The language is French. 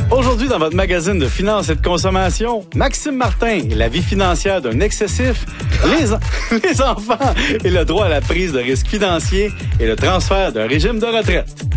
Aujourd'hui, dans votre magazine de finances et de consommation, Maxime Martin, la vie financière d'un excessif, les enfants et le droit à la prise de risques financiers et le transfert d'un régime de retraite.